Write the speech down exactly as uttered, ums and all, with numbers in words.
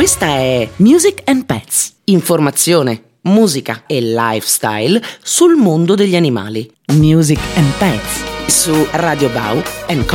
Questa è Music and Pets, informazione, musica e lifestyle sul mondo degli animali. Music and Pets su Radio Bau and